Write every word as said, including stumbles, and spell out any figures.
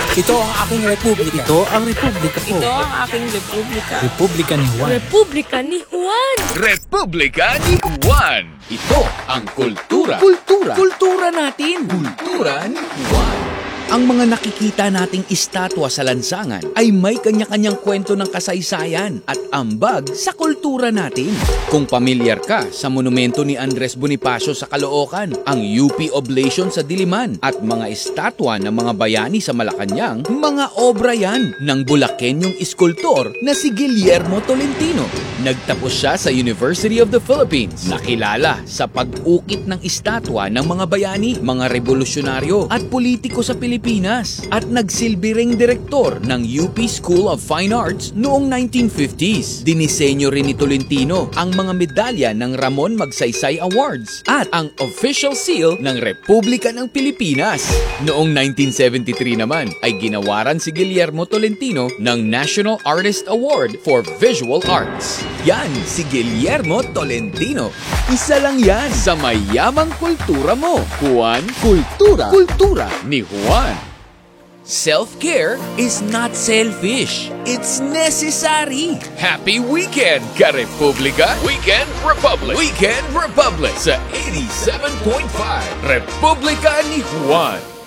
Ito ang aking republika. Ito ang republika ko. Ito ang aking republika. Republika ni Juan. Republika ni Juan. Republika ni Juan. Ito ang kultura. Kultura. Kultura natin. Kultura ni Juan. Ang mga nakikita nating estatwa sa lansangan ay may kanya-kanyang kwento ng kasaysayan at ambag sa kultura natin. Kung pamilyar ka sa monumento ni Andres Bonifacio sa Caloocan, ang U P Oblation sa Diliman at mga estatwa ng mga bayani sa Malacanang, mga obra yan ng Bulakenyong iskultor na si Guillermo Tolentino. Nagtapos siya sa University of the Philippines, nakilala sa pag-ukit ng estatwa ng mga bayani, mga revolusyonaryo at politiko sa Pilipinas. Pilipinas at nagsilbi ring direktor ng U P School of Fine Arts noong nineteen fifties. Dinisenyo rin ni Tolentino ang mga medalya ng Ramon Magsaysay Awards at ang official seal ng Republika ng Pilipinas. Noong nineteen seventy-three naman ay ginawaran si Guillermo Tolentino ng National Artist Award for Visual Arts. Yan si Guillermo Tolentino. Isa lang yan sa mayamang kultura mo. Juan Kultura. Kultura ni Juan. Self-care is not selfish. It's necessary. Happy weekend, ka-Republika! Weekend Republic! Weekend Republic sa eighty-seven point five. Republika ni Juan.